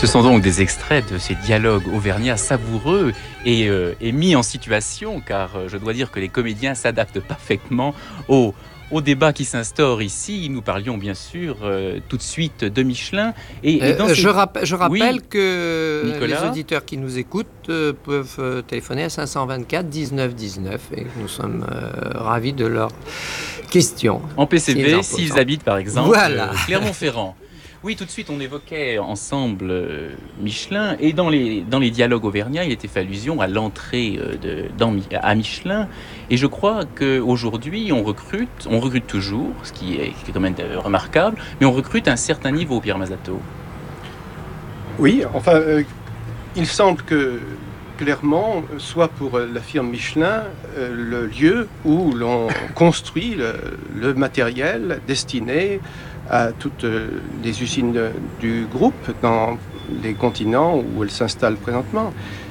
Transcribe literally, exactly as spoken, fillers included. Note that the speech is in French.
Ce sont donc des extraits de ces dialogues auvergnats savoureux et, euh, et mis en situation, car euh, je dois dire que les comédiens s'adaptent parfaitement au, au débat qui s'instaure ici. Nous parlions bien sûr euh, tout de suite de Michelin. Et, et dans euh, ces... je, rappel, je rappelle oui, que Nicolas, les auditeurs qui nous écoutent euh, peuvent euh, téléphoner à cinq cent vingt-quatre dix-neuf dix-neuf et nous sommes euh, ravis de leurs questions. en P C V, s'ils, s'ils habitent par exemple voilà. euh, Clermont-Ferrand. Oui, tout de suite, on évoquait ensemble euh, Michelin, et dans les, dans les dialogues auvergnats, il était fait allusion à l'entrée euh, de, dans, à Michelin, et je crois qu'aujourd'hui, on recrute, on recrute toujours, ce qui est, qui est quand même remarquable, mais on recrute à un certain niveau, Pierre Mazato. Oui, enfin, euh, il semble que Clermont soit pour la firme Michelin euh, le lieu où l'on construit le, le matériel destiné à toutes les usines de, du groupe dans les continents où elles s'installent présentement.